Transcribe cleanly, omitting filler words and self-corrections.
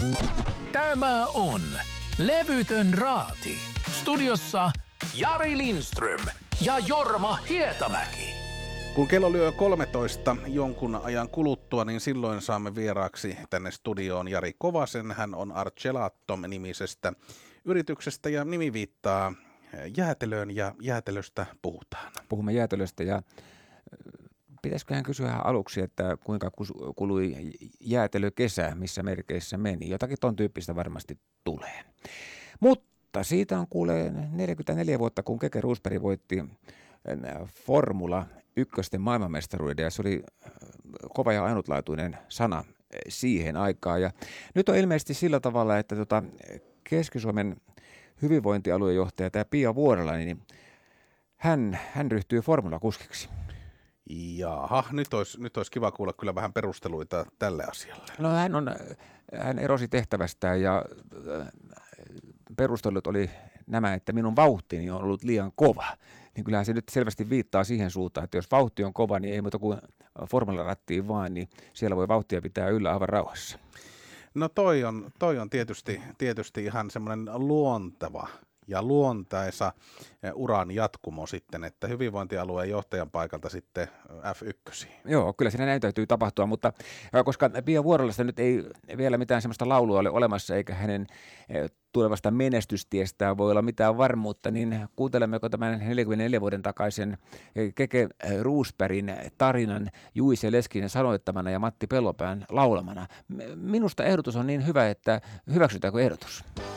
Tämä on Levytön Raati. Studiossa Jari Lindström ja Jorma Hietamäki. Kun kello lyö 13 jonkun ajan kuluttua, niin silloin saamme vieraaksi tänne studioon Jari Kovasen. Hän on Arcelatom-nimisestä yrityksestä ja nimi viittaa jäätelöön ja jäätelöstä puhutaan. Puhumme jäätelöstä ja pitäisiköhän kysyä aluksi, että kuinka kului jäätelökesä, missä merkeissä meni. Jotakin ton tyyppistä varmasti tulee. Mutta siitä on kuulee 44 vuotta, kun Keke Rosberg voitti Formula 1 maailmanmestaruuden ja se oli kova ja ainutlaatuinen sana siihen aikaan. Ja nyt on ilmeisesti sillä tavalla, että Keski-Suomen hyvinvointialuejohtaja tämä Pia Vuorela, niin hän ryhtyy formulakuskiksi. Jaha, nyt olisi kiva kuulla kyllä vähän perusteluita tälle asialle. No hän erosi tehtävästään ja perustelut oli nämä, että minun vauhtini on ollut liian kova. Niin kyllähän se nyt selvästi viittaa siihen suuntaan, että jos vauhti on kova, niin ei muuta kuin formularattiin vaan, niin siellä voi vauhtia pitää yllä aivan rauhassa. No toi on tietysti ihan semmoinen luonteva ja luontaisa uran jatkumo sitten, että hyvinvointialueen johtajan paikalta sitten F1. Joo, kyllä siinä näin täytyy tapahtua, mutta koska Pia Vuorelasta nyt ei vielä mitään semmoista laulua ole olemassa, eikä hänen tulevasta menestystiestään voi olla mitään varmuutta, niin kuuntelemmeko tämän 44 vuoden takaisen Keke Rosbergin tarinan Juise Leskinen sanoittamana ja Matti Pellopään laulamana. Minusta ehdotus on niin hyvä, että hyväksytäänkö ehdotus?